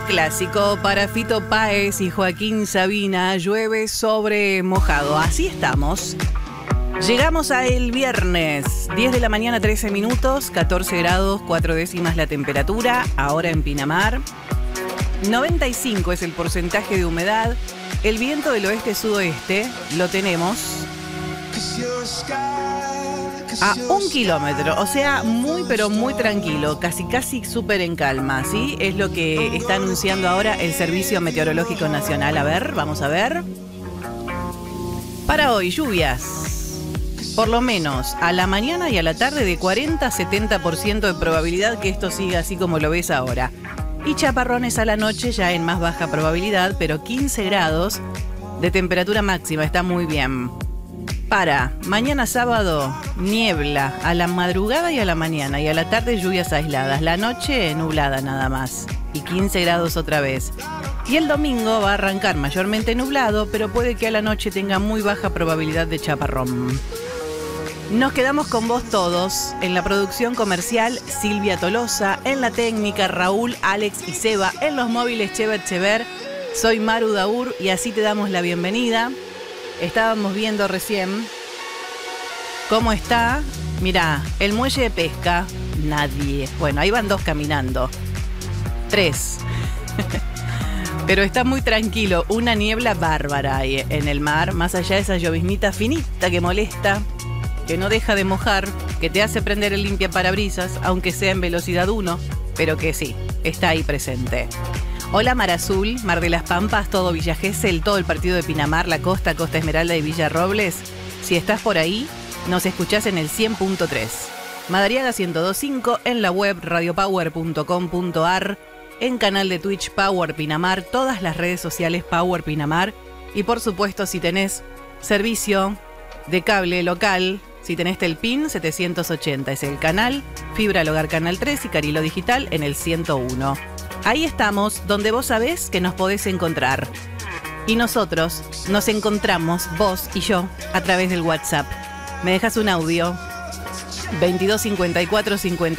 clásico para Fito Páez y Joaquín Sabina, llueve sobre mojado. Así estamos. Llegamos a el viernes, 10 de la mañana, 13 minutos, 14 grados, 4 décimas la temperatura, ahora en Pinamar. 95 es el porcentaje de humedad. El viento del oeste-sudoeste lo tenemos a 1 kilómetro, o sea, muy pero muy tranquilo, casi súper en calma, ¿sí? Es lo que está anunciando ahora el Servicio Meteorológico Nacional. A ver, vamos a ver. Para hoy, lluvias. Por lo menos a la mañana y a la tarde de 40-70% de probabilidad que esto siga así como lo ves ahora. Y chaparrones a la noche ya en más baja probabilidad, pero 15 grados de temperatura máxima, está muy bien. Para mañana sábado, niebla a la madrugada y a la mañana, y a la tarde lluvias aisladas. La noche nublada nada más, y 15 grados otra vez. Y el domingo va a arrancar mayormente nublado, pero puede que a la noche tenga muy baja probabilidad de chaparrón. Nos quedamos con vos todos. En la producción comercial, Silvia Tolosa. En la técnica, Raúl, Alex y Seba. En los móviles, Chever. Soy Maru Daur y así te damos la bienvenida. Estábamos viendo recién cómo está. Mirá, el muelle de pesca, nadie. Bueno, ahí van 2 caminando. 3. Pero está muy tranquilo. Una niebla bárbara ahí en el mar. Más allá de esa lloviznita finita que molesta, que no deja de mojar, que te hace prender el limpiaparabrisas, aunque sea en velocidad 1, pero que sí, está ahí presente. Hola Mar Azul, Mar de las Pampas, todo Villa Gesell, todo el partido de Pinamar, la costa, Costa Esmeralda y Villa Robles. Si estás por ahí, nos escuchás en el 100.3. Madariaga 102.5, en la web radiopower.com.ar, en canal de Twitch Power Pinamar, todas las redes sociales Power Pinamar. Y por supuesto, si tenés servicio de cable local, si tenés Telpin 780 es el canal, Fibra al Hogar Canal 3 y Carilo Digital en el 101. Ahí estamos, donde vos sabés que nos podés encontrar. Y nosotros nos encontramos, vos y yo, a través del WhatsApp. Me dejas un audio, 22 54 50.